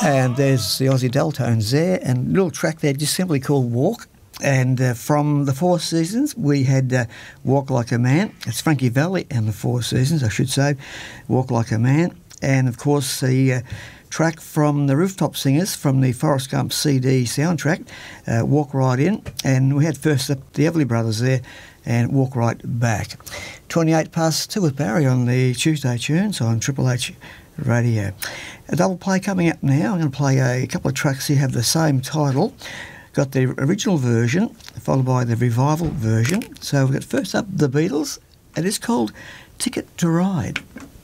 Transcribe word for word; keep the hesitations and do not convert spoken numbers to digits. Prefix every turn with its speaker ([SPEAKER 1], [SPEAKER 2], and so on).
[SPEAKER 1] And there's the Aussie Deltones there, and a little track there just simply called Walk. And uh, from the Four Seasons, we had uh, Walk Like a Man. It's Frankie Valli and the Four Seasons, I should say. Walk Like a Man. And, of course, the uh, track from the Rooftop Singers from the Forrest Gump C D soundtrack, uh, Walk Right In. And we had first up the Everly Brothers there and Walk Right Back. twenty-eight past two with Barry on the Tuesday Tunes on Triple H Radio. A double play coming up now. I'm going to play a couple of tracks here have the same title. Got the original version, followed by the revival version. So we've got first up the Beatles, and it's called Ticket to Ride.